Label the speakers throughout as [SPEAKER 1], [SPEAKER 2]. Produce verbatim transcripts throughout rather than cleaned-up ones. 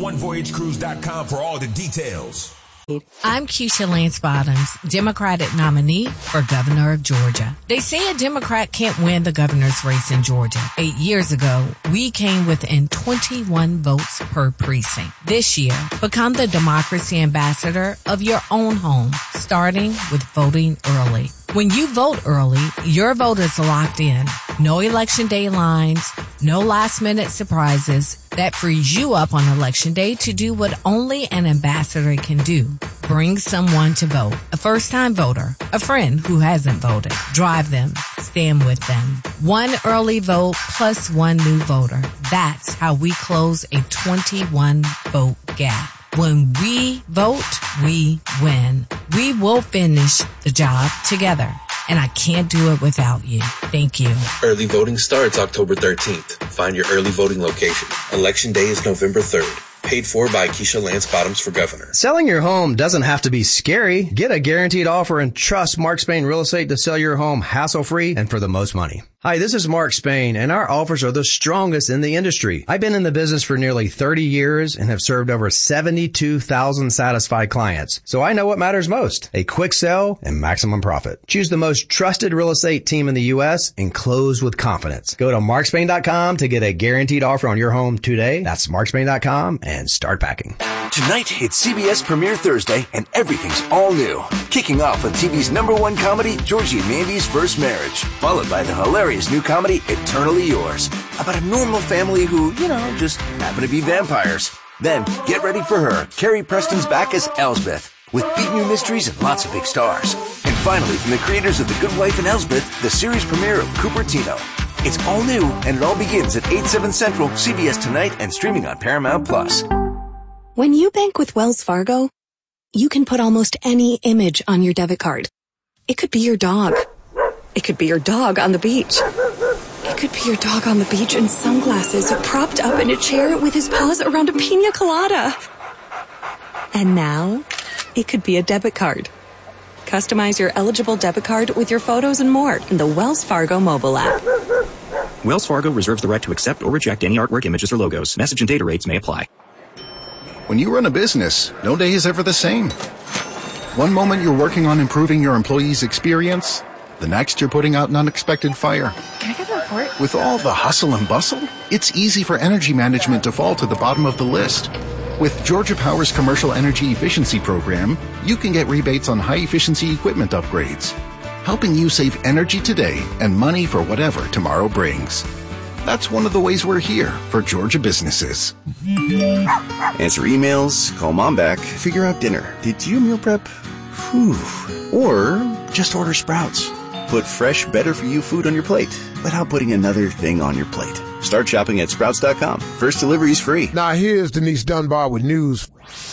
[SPEAKER 1] one voyage cruise dot com for all the details.
[SPEAKER 2] I'm Keisha Lance Bottoms, Democratic nominee for governor of Georgia. They say a Democrat can't win the governor's race in Georgia. Eight years ago, we came within twenty-one votes per precinct. This year, become the democracy ambassador of your own home, starting with voting early. When you vote early, your vote is locked in. No election day lines, no last minute surprises. That frees you up on election day to do what only an ambassador can do. Bring someone to vote. A first time voter, a friend who hasn't voted. Drive them, stand with them. One early vote plus one new voter. That's how we close a twenty-one vote gap. When we vote, we win. We will finish the job together. And I can't do it without you. Thank you.
[SPEAKER 3] Early voting starts October thirteenth. Find your early voting location. Election day is November third. Paid for by Keisha Lance Bottoms for governor.
[SPEAKER 4] Selling your home doesn't have to be scary. Get a guaranteed offer and trust Mark Spain Real Estate to sell your home hassle-free and for the most money. Hi, this is Mark Spain, and our offers are the strongest in the industry. I've been in the business for nearly thirty years and have served over seventy-two thousand satisfied clients. So I know what matters most, a quick sell and maximum profit. Choose the most trusted real estate team in the U S and close with confidence. Go to mark spain dot com to get a guaranteed offer on your home today. That's mark spain dot com and start packing.
[SPEAKER 5] Tonight, it's C B S Premiere Thursday, and everything's all new. Kicking off with T V's number one comedy, Georgie and Mandy's First Marriage, followed by the hilarious new comedy, Eternally Yours, about a normal family who, you know, just happen to be vampires. Then, get ready for her, Carrie Preston's back as Elsbeth, with big new mysteries and lots of big stars. And finally, from the creators of The Good Wife and Elsbeth, the series premiere of Cupertino. It's all new, and it all begins at eight, seven Central, C B S Tonight, and streaming on Paramount Plus.
[SPEAKER 6] When you bank with Wells Fargo, you can put almost any image on your debit card. It could be your dog. It could be your dog on the beach. It could be your dog on the beach in sunglasses, propped up in a chair with his paws around a pina colada. And now, it could be a debit card. Customize your eligible debit card with your photos and more in the Wells Fargo mobile app.
[SPEAKER 7] Wells Fargo reserves the right to accept or reject any artwork, images, or logos. Message and data rates may apply.
[SPEAKER 8] When you run a business, no day is ever the same. One moment you're working on improving your employees' experience. The next, you're putting out an unexpected fire.
[SPEAKER 9] Can I get a report?
[SPEAKER 8] With all the hustle and bustle, it's easy for energy management to fall to the bottom of the list. With Georgia Power's Commercial Energy Efficiency Program, you can get rebates on high-efficiency equipment upgrades, helping you save energy today and money for whatever tomorrow brings. That's one of the ways we're here for Georgia businesses.
[SPEAKER 10] Answer emails, call mom back, figure out dinner. Did you meal prep? Whew. Or just order Sprouts. Put fresh, better-for-you food on your plate without putting another thing on your plate. Start shopping at sprouts dot com. First delivery is free.
[SPEAKER 11] Now here's Denise Dunbar with news.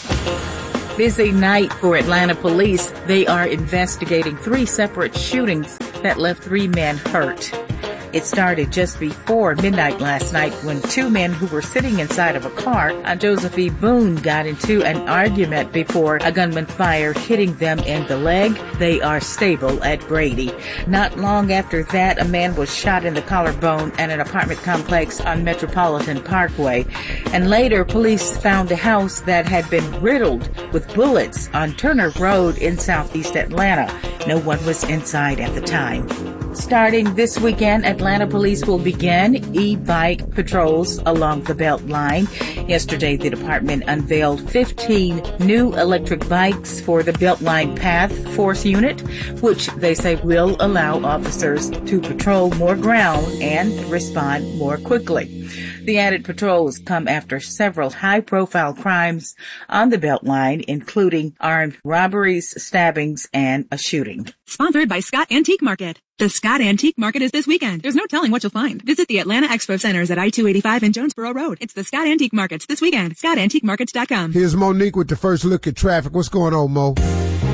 [SPEAKER 12] Busy night for Atlanta police. They are investigating three separate shootings that left three men hurt. It started just before midnight last night when two men who were sitting inside of a car on Joseph E. Boone got into an argument before a gunman fired, hitting them in the leg. They are stable at Grady. Not long after that, a man was shot in the collarbone at an apartment complex on Metropolitan Parkway. And later, police found a house that had been riddled with bullets on Turner Road in southeast Atlanta. No one was inside at the time. Starting this weekend, Atlanta police will begin e-bike patrols along the Beltline. Yesterday, the department unveiled fifteen new electric bikes for the Beltline Path Force Unit, which they say will allow officers to patrol more ground and respond more quickly. The added patrols come after several high-profile crimes on the Beltline, including armed robberies, stabbings, and a shooting.
[SPEAKER 13] Sponsored by Scott Antique Market. The Scott Antique Market is this weekend. There's no telling what you'll find. Visit the Atlanta Expo Centers at I two eighty-five and Jonesboro Road. It's the Scott Antique Markets this weekend. scott antique markets dot com.
[SPEAKER 11] Here's Monique with the first look at traffic. What's going on, Mo?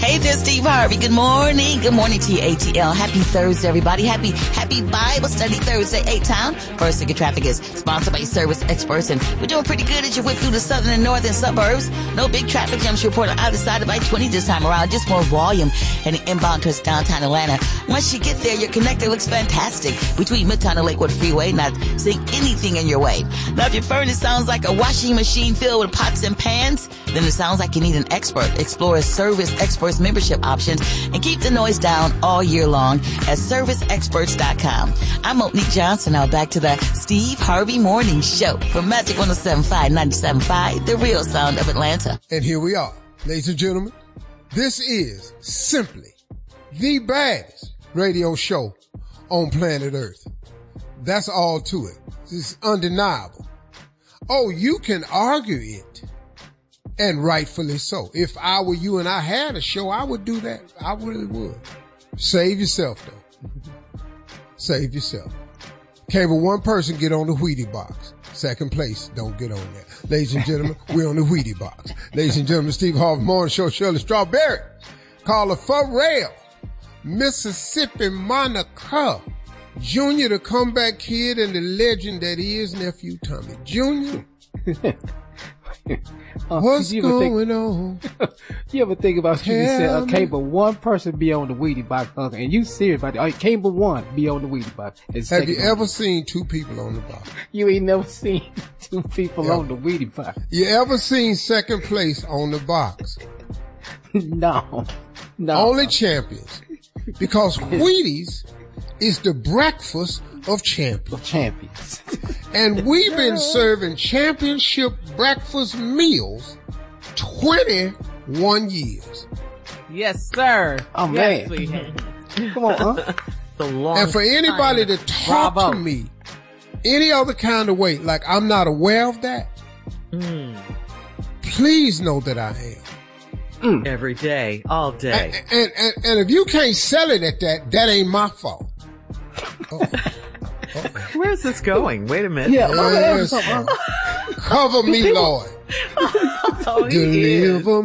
[SPEAKER 9] Hey there, Steve Harvey. Good morning. Good morning to you, A T L. Happy Thursday, everybody. Happy, happy Bible Study Thursday, A-Town. First Ticket Traffic is sponsored by Service Experts, and we're doing pretty good as you whip through the southern and northern suburbs. No big traffic jams reported on either side of I twenty this time around. Just more volume heading inbound towards downtown Atlanta. Once you get there, your connector looks fantastic between Midtown and Lakewood Freeway, not seeing anything in your way. Now, if your furnace sounds like a washing machine filled with pots and pans, then it sounds like you need an expert. Explore Service Experts membership options and keep the noise down all year long at service experts dot com. I'm Monique Johnson. Now back to the Steve Harvey Morning Show from Magic one oh seven point five, ninety-seven point five, the real sound of Atlanta.
[SPEAKER 11] And here we are, ladies and gentlemen. This is simply the baddest radio show on planet Earth. That's all to it. It's undeniable. Oh, you can argue it. And rightfully so. If I were you and I had a show, I would do that. I really would. Save yourself, though. Save yourself. Cable one person get on the Wheatie box. Second place, don't get on there. Ladies and gentlemen, we're on the Wheatie box. Ladies and gentlemen, Steve Harvey Morning Show, Shirley Strawberry, Carla Farrell, Mississippi Monica, Junior, the comeback kid, and the legend that is Nephew Tommy. Junior.
[SPEAKER 14] Uh,
[SPEAKER 11] What's
[SPEAKER 14] you
[SPEAKER 11] going
[SPEAKER 14] think,
[SPEAKER 11] on?
[SPEAKER 14] You ever think about Stevie
[SPEAKER 11] Tell
[SPEAKER 14] said, uh,
[SPEAKER 11] me.
[SPEAKER 14] can't but one person be on the Wheatie box, uh, and you serious about that? Uh, can't but one be on the Wheatie box. And
[SPEAKER 11] Have you
[SPEAKER 14] second
[SPEAKER 11] ever
[SPEAKER 14] one.
[SPEAKER 11] seen two people on the box?
[SPEAKER 14] You ain't never seen two people
[SPEAKER 11] Yeah.
[SPEAKER 14] on the Wheatie box.
[SPEAKER 11] You ever seen second place on the box?
[SPEAKER 14] No. No.
[SPEAKER 11] Only champions. Because Wheaties is the breakfast of champions.
[SPEAKER 14] Champions.
[SPEAKER 11] And we've been serving championship breakfast meals twenty-one years.
[SPEAKER 15] Yes, sir.
[SPEAKER 14] Oh,
[SPEAKER 15] yes,
[SPEAKER 14] man.
[SPEAKER 15] we have.
[SPEAKER 14] Come on, huh?
[SPEAKER 15] The long
[SPEAKER 11] And for anybody
[SPEAKER 15] time.
[SPEAKER 11] to talk
[SPEAKER 15] Bravo.
[SPEAKER 11] to me any other kind of way, like I'm not aware of that,
[SPEAKER 15] Mm.
[SPEAKER 11] please know that I am.
[SPEAKER 15] Every day, all day.
[SPEAKER 11] And, and, and, and if you can't sell it at that, that ain't my fault.
[SPEAKER 15] Where's this going? Wait a minute.
[SPEAKER 14] Yeah,
[SPEAKER 11] Yes,
[SPEAKER 14] uh,
[SPEAKER 11] cover me, Lord.
[SPEAKER 15] Oh, he
[SPEAKER 11] Deliver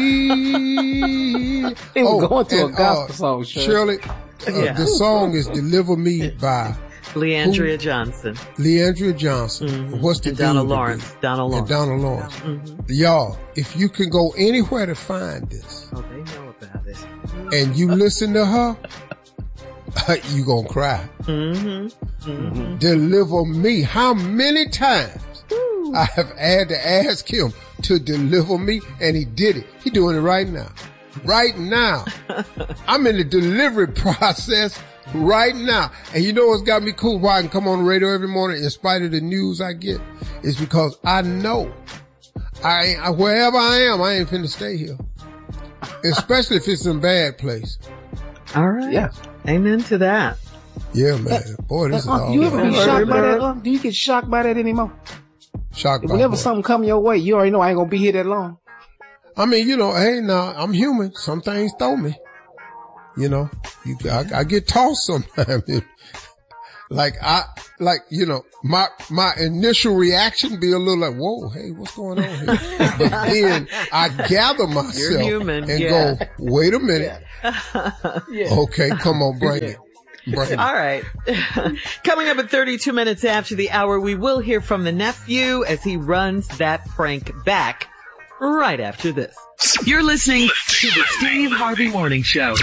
[SPEAKER 11] me.
[SPEAKER 14] They were going to a
[SPEAKER 11] and,
[SPEAKER 14] gospel
[SPEAKER 11] uh,
[SPEAKER 14] song, Shirley.
[SPEAKER 11] Shirley, uh,
[SPEAKER 15] Yeah.
[SPEAKER 11] the song is Deliver Me by
[SPEAKER 15] Leandria
[SPEAKER 11] who?
[SPEAKER 15] Johnson.
[SPEAKER 11] Leandria Johnson.
[SPEAKER 15] Mhm.
[SPEAKER 11] What's the
[SPEAKER 15] And Donna
[SPEAKER 11] dude to
[SPEAKER 15] Lawrence.
[SPEAKER 11] be?
[SPEAKER 15] Donna
[SPEAKER 11] And
[SPEAKER 15] Lawrence.
[SPEAKER 11] Donna Lawrence.
[SPEAKER 15] Mhm.
[SPEAKER 11] Y'all, if you can go anywhere to find this
[SPEAKER 15] Oh, they know about it.
[SPEAKER 11] and you listen to her, you gonna cry.
[SPEAKER 15] Mm-hmm. Mm-hmm.
[SPEAKER 11] Deliver me. How many times I have had to ask him to deliver me, and he did it. He doing it right now. Right now. I'm in the delivery process right now. And you know what's got me cool? Why I can come on the radio every morning in spite of the news I get? Is because I know I, I wherever I am, I ain't finna stay here. Especially if it's in a bad place.
[SPEAKER 15] All right.
[SPEAKER 14] Yeah.
[SPEAKER 15] Amen to that.
[SPEAKER 11] Yeah, man. Boy, this is
[SPEAKER 14] Uh,
[SPEAKER 11] all
[SPEAKER 14] you ever be
[SPEAKER 11] about-
[SPEAKER 14] shocked by that? Uh? Do you get shocked by that anymore?
[SPEAKER 11] Shocked by
[SPEAKER 14] Whenever
[SPEAKER 11] what?
[SPEAKER 14] something come your way, you already know I ain't gonna be here that long.
[SPEAKER 11] I mean, you know, hey, now I'm human. Some things throw me. You know, you, I, I get tossed sometimes. Like I, like, you know, my, my initial reaction be a little like, whoa, hey, what's going on here? But then I gather myself
[SPEAKER 15] human,
[SPEAKER 11] and
[SPEAKER 15] yeah.
[SPEAKER 11] go, wait a minute. Okay, come on, bring it. Bring it.
[SPEAKER 15] All right. Coming up at thirty-two minutes after the hour, we will hear from the nephew as he runs that prank back right after this.
[SPEAKER 16] You're listening to the Steve Harvey Morning Show.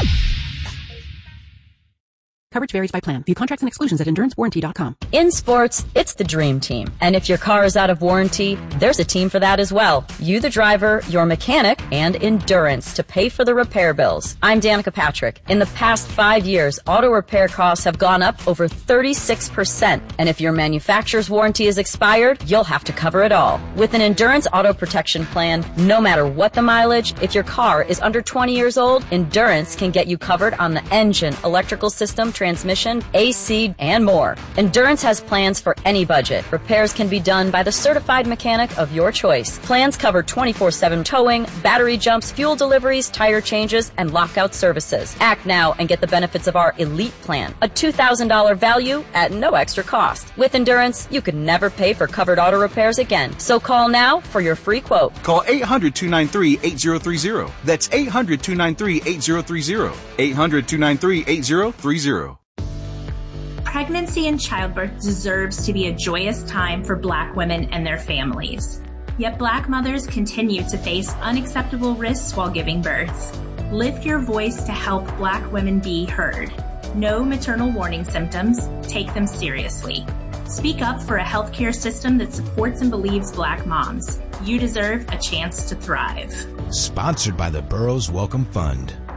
[SPEAKER 17] Coverage varies by plan. View contracts and exclusions at endurance warranty dot com.
[SPEAKER 18] In sports, it's the dream team. And if your car is out of warranty, there's a team for that as well. You, the driver, your mechanic, and Endurance to pay for the repair bills. I'm Danica Patrick. In the past five years, auto repair costs have gone up over thirty-six percent. And if your manufacturer's warranty is expired, you'll have to cover it all. With an Endurance auto protection plan, no matter what the mileage, if your car is under twenty years old, Endurance can get you covered on the engine, electrical system, transmission, transmission, A C, and more. Endurance has plans for any budget. Repairs can be done by the certified mechanic of your choice. Plans cover twenty-four seven towing, battery jumps, fuel deliveries, tire changes, and lockout services. Act now and get the benefits of our Elite Plan, a two thousand dollars value at no extra cost. With Endurance, you could never pay for covered auto repairs again. So call now for your free quote.
[SPEAKER 19] Call eight hundred, two nine three, eight zero three zero. That's eight hundred, two nine three, eight zero three zero. eight hundred, two nine three, eight zero three zero.
[SPEAKER 20] Pregnancy and childbirth deserves to be a joyous time for Black women and their families. Yet Black mothers continue to face unacceptable risks while giving birth. Lift your voice to help Black women be heard. Know maternal warning symptoms. Take them seriously. Speak up for a healthcare system that supports and believes Black moms. You deserve a chance to thrive.
[SPEAKER 1] Sponsored by the Burroughs Welcome Fund.